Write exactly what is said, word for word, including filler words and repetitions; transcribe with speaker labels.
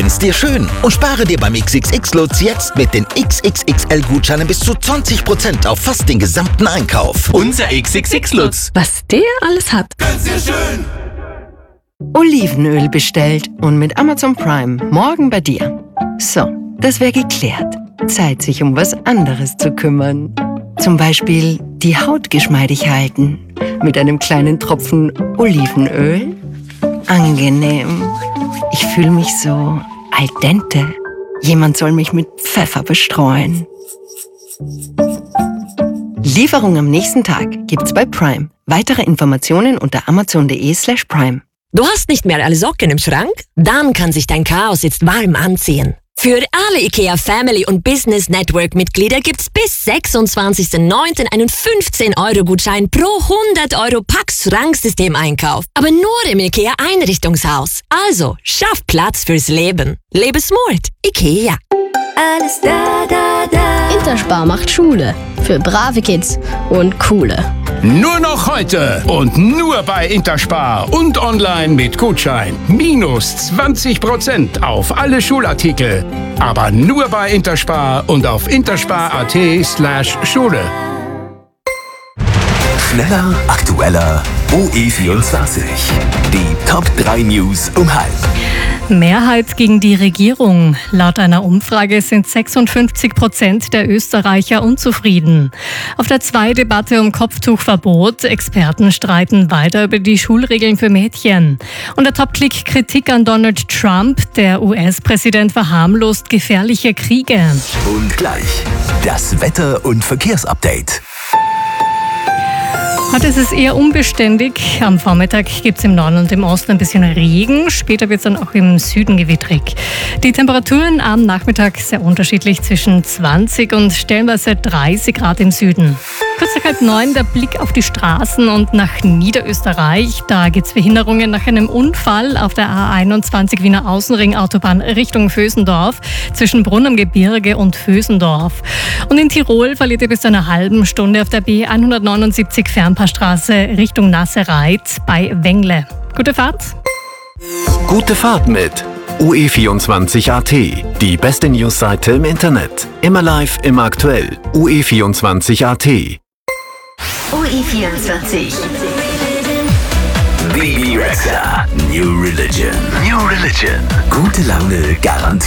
Speaker 1: Gönn's dir schön und spare dir beim X X X-Lutz jetzt mit den X X X L-Gutscheinen bis zu zwanzig Prozent auf fast den gesamten Einkauf.
Speaker 2: Unser X X X-Lutz.
Speaker 3: Was der alles hat.
Speaker 2: Gönn's dir schön.
Speaker 3: Olivenöl bestellt und mit Amazon Prime morgen bei dir. So, das wäre geklärt. Zeit, sich um was anderes zu kümmern. Zum Beispiel die Haut geschmeidig halten. Mit einem kleinen Tropfen Olivenöl. Angenehm. Ich fühle mich so al dente. Jemand soll mich mit Pfeffer bestreuen. Lieferung am nächsten Tag gibt's bei Prime. Weitere Informationen unter amazon.de slash prime.
Speaker 4: Du hast nicht mehr alle Socken im Schrank? Dann kann sich dein Chaos jetzt warm anziehen. Für alle IKEA Family und Business Network Mitglieder gibt's bis sechsundzwanzigsten neunten einen fünfzehn Euro Gutschein pro hundert Euro Pax Schranksystem-Einkauf. Aber nur im IKEA Einrichtungshaus. Also, schaff Platz fürs Leben. Lebe smart. IKEA.
Speaker 5: Alles da, da, da. Interspar macht Schule. Für brave Kids und coole.
Speaker 6: Nur noch heute und nur bei Interspar und online mit Gutschein. Minus zwanzig Prozent auf alle Schulartikel. Aber nur bei Interspar und auf interspar.at slash Schule.
Speaker 2: Schneller, aktueller, O E vierundzwanzig. Die Top drei News um halb.
Speaker 7: Mehrheit gegen die Regierung. Laut einer Umfrage sind sechsundfünfzig Prozent der Österreicher unzufrieden. Auf der zwei Debatte um Kopftuchverbot. Experten streiten weiter über die Schulregeln für Mädchen. Und der Top-Klick Kritik an Donald Trump. Der U S-Präsident verharmlost gefährliche Kriege.
Speaker 2: Und gleich das Wetter- und Verkehrsupdate.
Speaker 7: Heute ist es eher unbeständig. Am Vormittag gibt es im Norden und im Osten ein bisschen Regen. Später wird es dann auch im Süden gewittrig. Die Temperaturen am Nachmittag sehr unterschiedlich, zwischen zwanzig und stellenweise dreißig Grad im Süden. Kurz nach halb neun der Blick auf die Straßen und nach Niederösterreich. Da gibt es Behinderungen nach einem Unfall auf der A einundzwanzig Wiener Außenring Autobahn Richtung Vösendorf zwischen Brunn am Gebirge und Vösendorf. Und in Tirol verliert ihr bis zu einer halben Stunde auf der B hundertneunundsiebzig Fernpassstraße Richtung Nassereit bei Wengle. Gute Fahrt!
Speaker 8: Gute Fahrt mit O E vierundzwanzig Punkt A T. Die beste Newsseite im Internet. Immer live, immer aktuell. O E vierundzwanzig Punkt A T.
Speaker 5: O E vierundzwanzig.
Speaker 2: Baby Rexha. New Religion. New Religion. Gute Laune garantiert.